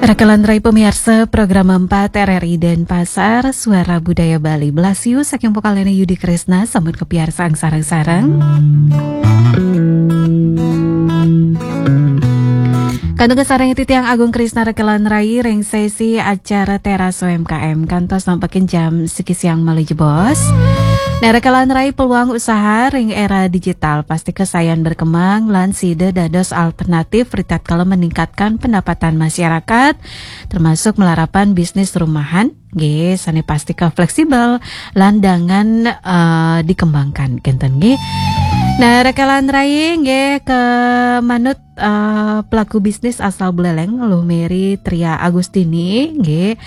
Rakalandrai pemirsa program 4 RRI Denpasar Suara Budaya Bali Blasiu saking pokalena Yudi Krisna sambut kepiarsaan sarang-sarang. Kantung kesarang itu tiang Agung Krisna Rakalandrai ring sesi acara teras UMKM kantos nampakin jam siki siang menuju bos. Nah, Rakalandrai peluang usaha ring era digital pasti kesayan berkembang lan side dados alternatif ritat kalau meningkatkan pendapatan masyarakat termasuk melarapan bisnis rumahan nggih sane pasti ke fleksibel landangan dikembangkan genten nggih. Nah, Rakalandrai nggih ke manut pelaku bisnis asal Buleleng Luh Mary Tria Agustini nggih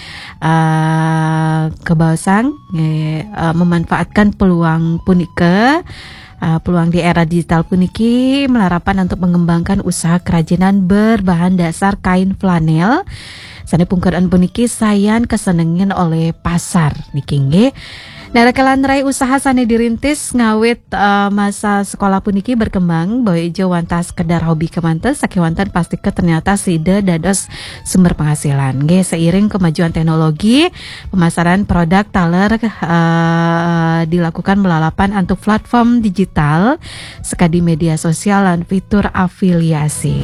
kebausang memanfaatkan peluang punike peluang di era digital puniki melarapan untuk mengembangkan usaha kerajinan berbahan dasar kain flanel. Sane pungkaran puniki sayan kesenengin oleh pasar niki nggih. Nah, Rakalandrai usaha sane dirintis ngawit masa sekolah puniki berkembang bahwa ijo wanta sekedar hobi kemantes sakiwantan pasti ke ternyata side dados sumber penghasilan. Nggih seiring kemajuan teknologi, pemasaran produk taler dilakukan melalapan untuk platform digital sekadi media sosial dan fitur afiliasi.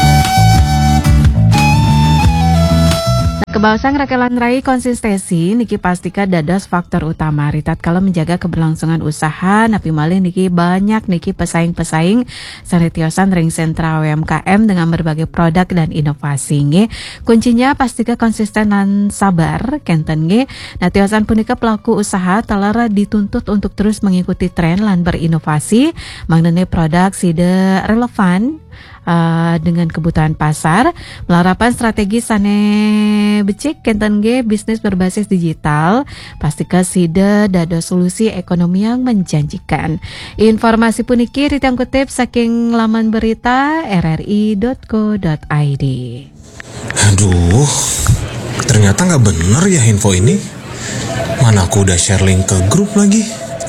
Kebawasan Rakalandrai konsistensi niki pastika dados faktor utama ritat kalau menjaga keberlangsungan usaha napi malih niki banyak niki pesaing-pesaing saretiosan ring sentra UMKM dengan berbagai produk dan inovasi nggih. Kuncinya pastika konsisten dan sabar kenten nggih. Nah tiosan punika pelaku usaha talara dituntut untuk terus mengikuti tren lan berinovasi mengenai produk side relevan dengan kebutuhan pasar, melarapan strategi sane becik kenten ge bisnis berbasis digital, pastika side dado solusi ekonomi yang menjanjikan. Informasi puniki ditang kutip saking laman berita rri.co.id. Aduh, ternyata nggak bener ya info ini. Mana aku udah share link ke grup lagi.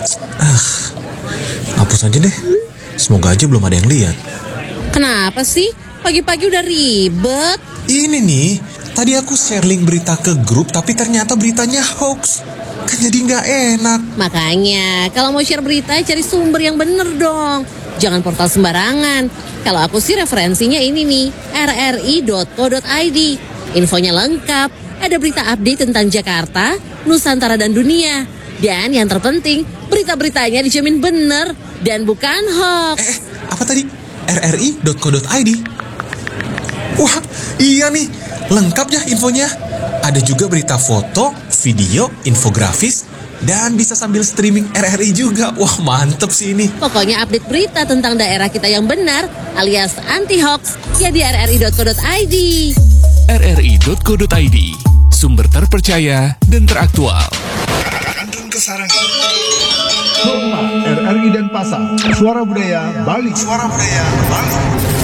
Hapus aja deh. Semoga aja belum ada yang lihat. Kenapa sih? Pagi-pagi udah ribet. Ini nih, tadi aku share link berita ke grup tapi ternyata beritanya hoax. Kan jadi nggak enak. Makanya, kalau mau share berita cari sumber yang bener dong. Jangan portal sembarangan. Kalau aku sih referensinya ini nih, rri.co.id. Infonya lengkap, ada berita update tentang Jakarta, Nusantara dan dunia. Dan yang terpenting, berita-beritanya dijamin bener dan bukan hoax. Apa tadi? rri.co.id. Wah, iya nih, lengkap ya infonya. Ada juga berita foto, video, infografis, dan bisa sambil streaming RRI juga. Wah, mantep sih ini. Pokoknya update berita tentang daerah kita yang benar, alias anti-hoax, ya di rri.co.id. rri.co.id, sumber terpercaya dan teraktual. Kantung Kesarangan. RRI Denpasar, Suara Budaya Bali. Suara Budaya Bali.